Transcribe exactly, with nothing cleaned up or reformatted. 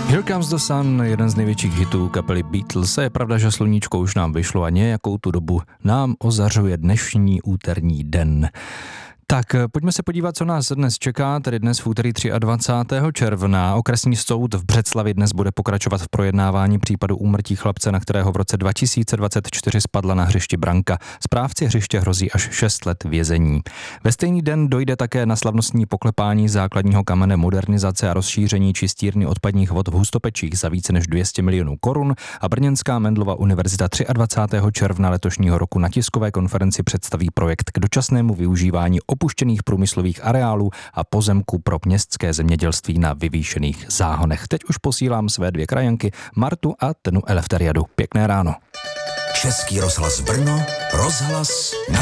Here Comes the Sun, jeden z největších hitů kapely Beatles. A je pravda, že sluníčko už nám vyšlo a nějakou tu dobu nám ozařuje dnešní úterní den. Tak pojďme se podívat, co nás dnes čeká, tedy dnes v úterý dvacátého třetího června. Okresní soud v Břeclavi dnes bude pokračovat v projednávání případu úmrtí chlapce, na kterého v roce dva tisíce dvacet čtyři spadla na hřišti branka. Správci hřiště hrozí až šest let vězení. Ve stejný den dojde také na slavnostní poklepání základního kamene modernizace a rozšíření čistírny odpadních vod v Hustopečích za více než dvě stě milionů korun a Brněnská Mendelova univerzita dvacátého třetího června letošního roku na tiskové konferenci představí projekt k dočasnému využívání opuštěných průmyslových areálů a pozemků pro městské zemědělství na vyvýšených záhonech. Teď už posílám své dvě krajanky, Martu a Tenu Elefteriadu. Pěkné ráno. Český rozhlas Brno, rozhlas